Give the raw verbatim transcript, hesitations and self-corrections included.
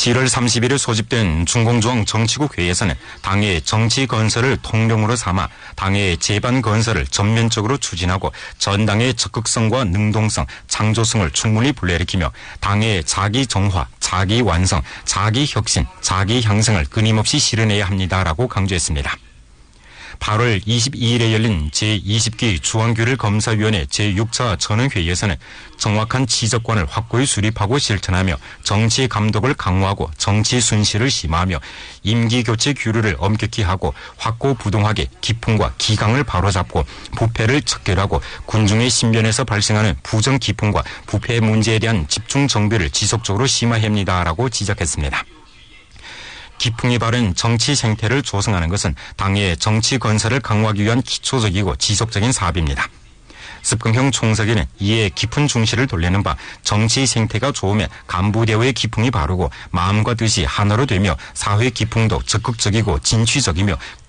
칠월 삼십일에 소집된 중공조항 정치국 회의에서는 당의 정치 건설을 통령으로 삼아 당의 제반 건설을 전면적으로 추진하고 전당의 적극성과 능동성, 창조성을 충분히 불러일으키며 당의 자기 정화, 자기 완성, 자기 혁신, 자기 향상을 끊임없이 실현해야 합니다라고 강조했습니다. 팔월 이십이일에 열린 제이십 기 중앙규율검사위원회 제육 차 전원회의에서는 정확한 지적관을 확고히 수립하고 실천하며 정치 감독을 강화하고 정치 순실을 심화하며 임기교체 규율을 엄격히 하고 확고부동하게 기풍과 기강을 바로잡고 부패를 척결하고 군중의 신변에서 발생하는 부정 기풍과 부패 문제에 대한 집중 정비를 지속적으로 심화해야 합니다라고 지적했습니다. 기풍이 바른 정치 생태를 조성하는 것은 당의 정치 건설을 강화하기 위한 기초적이고 지속적인 사업입니다. 습금형 총서기는 이에 깊은 중시를 돌리는 바 정치 생태가 좋으면 간부대우의 기풍이 바르고 마음과 뜻이 하나로 되며 사회 기풍도 적극적이고 진취적이며